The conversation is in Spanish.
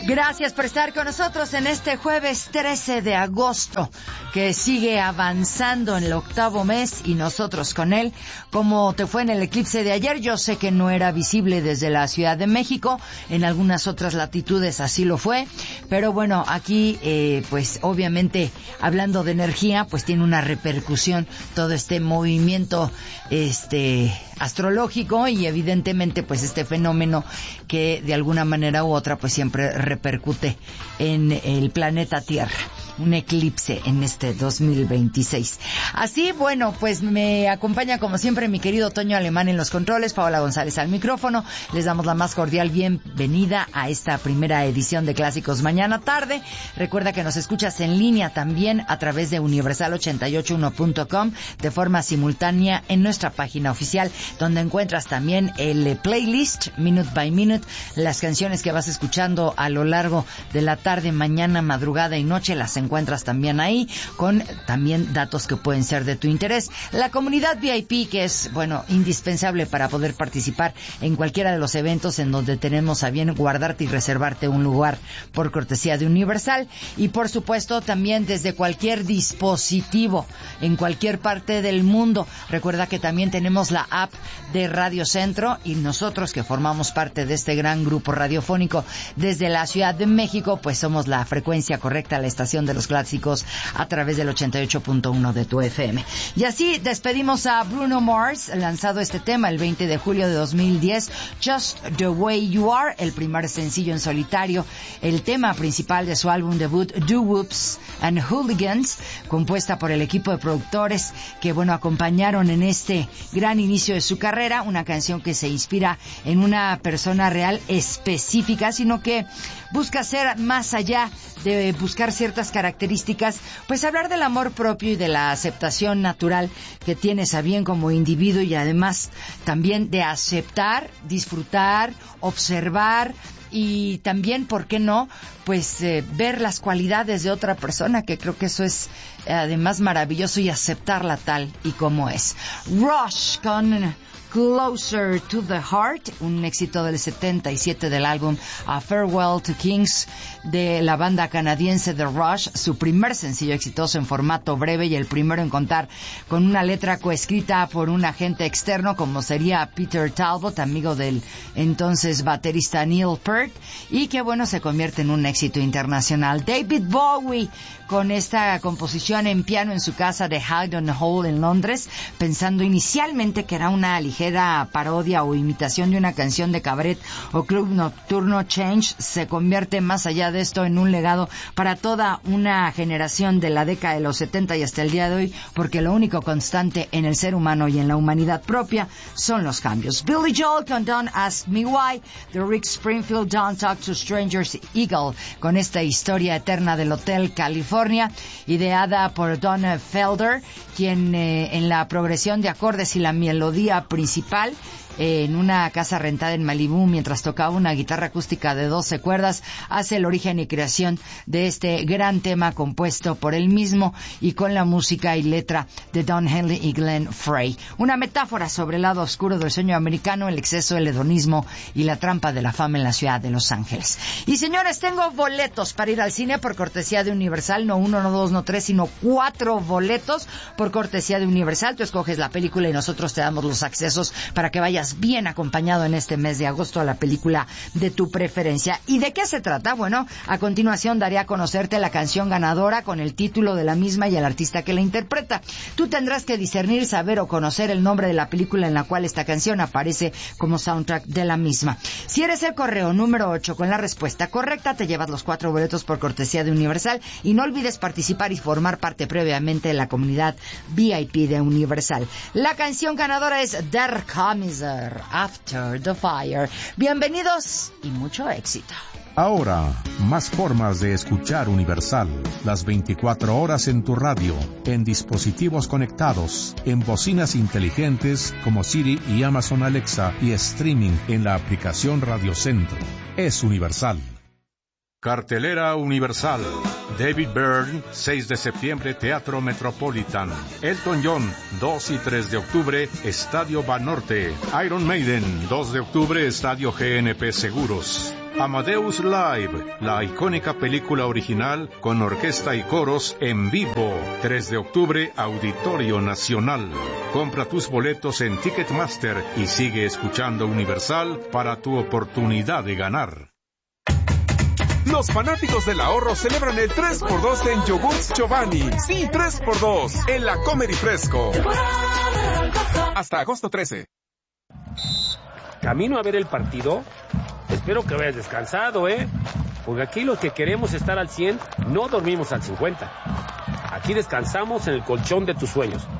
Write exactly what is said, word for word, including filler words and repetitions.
Gracias por estar con nosotros en este jueves trece de agosto, que sigue avanzando en el octavo mes y nosotros con él. Como te fue en el eclipse de ayer, yo sé que no era visible desde la Ciudad de México, en algunas otras latitudes así lo fue, pero bueno, aquí eh, pues obviamente hablando de energía, pues tiene una repercusión todo este movimiento este astrológico y evidentemente pues este fenómeno que de alguna manera u otra pues siempre repercute en el planeta Tierra. Un eclipse en este dos mil veintiséis. Así, bueno, pues me acompaña como siempre mi querido Toño Alemán en los controles, Paola González al micrófono. Les damos la más cordial bienvenida a esta primera edición de Clásicos Mañana Tarde. Recuerda que nos escuchas en línea también a través de universal ochenta y ocho punto uno punto com de forma simultánea en nuestra página oficial, donde encuentras también el playlist Minute by Minute, las canciones que vas escuchando a lo largo de la tarde, mañana, madrugada y noche, las encuentras también ahí, con también datos que pueden ser de tu interés. La comunidad V I P, que es, bueno, indispensable para poder participar en cualquiera de los eventos en donde tenemos a bien guardarte y reservarte un lugar por cortesía de Universal. Y por supuesto también desde cualquier dispositivo, en cualquier parte del mundo. Recuerda que también tenemos la app de Radio Centro y nosotros que formamos parte de este gran grupo radiofónico desde la Ciudad de México, pues somos la frecuencia correcta, la estación de los clásicos a través del ochenta y ocho punto uno de tu F M. Y así despedimos a Bruno Mars, lanzado este tema el veinte de julio de dos mil diez, Just the Way You Are, el primer sencillo en solitario, el tema principal de su álbum debut Do Whoops and Hooligans, compuesta por el equipo de productores que, bueno, acompañaron en este gran inicio de su carrera, una canción que se inspira en una persona real específica, sino que busca ser más allá de buscar ciertas características, pues hablar del amor propio y de la aceptación natural que tienes a bien como individuo y además también de aceptar, disfrutar, observar y también, ¿por qué no?, pues eh, ver las cualidades de otra persona, que creo que eso es eh, además maravilloso, y aceptarla tal y como es. Rush con Closer to the Heart, un éxito del setenta y siete del álbum A Farewell to Kings de la banda canadiense The Rush, su primer sencillo exitoso en formato breve y el primero en contar con una letra coescrita por un agente externo como sería Peter Talbot, amigo del entonces baterista Neil Peart, y que bueno, se convierte en un éxito internacional. David Bowie con esta composición en piano en su casa de Haydon Hall en Londres, pensando inicialmente que era una ligera parodia o imitación de una canción de cabaret o club nocturno, Change se convierte más allá de esto en un legado para toda una generación de la década de los setenta y hasta el día de hoy, porque lo único constante en el ser humano y en la humanidad propia son los cambios. Billy Joel con Don't Ask Me Why, de Rick Springfield, Don't Talk to Strangers, Eagle, con esta historia eterna del Hotel California, ideada por Don Felder, quien eh, en la progresión de acordes y la melodía principal eh, en una casa rentada en Malibú mientras tocaba una guitarra acústica de doce cuerdas, hace el origen y creación de este gran tema compuesto por él mismo y con la música y letra de Don Henley y Glenn Frey. Una metáfora sobre el lado oscuro del sueño americano, el exceso del hedonismo y la trampa de la fama en la ciudad de Los Ángeles. Y señores, tengo boletos para ir al cine por cortesía de Universal, no uno, no dos, no tres, sino cuatro boletos por cortesía de Universal. Tú escoges la película y nosotros te damos los accesos para que vayas bien acompañado en este mes de agosto a la película de tu preferencia. ¿Y de qué se trata? Bueno, a continuación daré a conocerte la canción ganadora con el título de la misma y el artista que la interpreta. Tú tendrás que discernir, saber o conocer el nombre de la película en la cual esta canción aparece como soundtrack de la misma. Si eres el correo número ocho con la respuesta correcta, te llevas los cuatro boletos por cortesía de Universal, y no olvides participar y formar parte previamente de la comunidad V I P de Universal. La canción ganadora es Der Kommissar, After the Fire. Bienvenidos y mucho éxito. Ahora, más formas de escuchar Universal. Las veinticuatro horas en tu radio, en dispositivos conectados, en bocinas inteligentes como Siri y Amazon Alexa, y streaming en la aplicación Radio Centro. Es Universal. Cartelera Universal. David Byrne, seis de septiembre, Teatro Metropolitan. Elton John, dos y tres de octubre, Estadio Banorte. Iron Maiden, dos de octubre, Estadio G N P Seguros. Amadeus Live, la icónica película original con orquesta y coros en vivo. tres de octubre, Auditorio Nacional. Compra tus boletos en Ticketmaster y sigue escuchando Universal para tu oportunidad de ganar. Los fanáticos del ahorro celebran el tres por dos en Yogurts Giovanni. Sí, tres por dos en la Comer y Fresco. Hasta agosto trece. ¿Camino a ver el partido? Espero que hayas descansado, ¿eh? Porque aquí los que queremos estar al cien, no dormimos al cincuenta. Aquí descansamos en el colchón de tus sueños.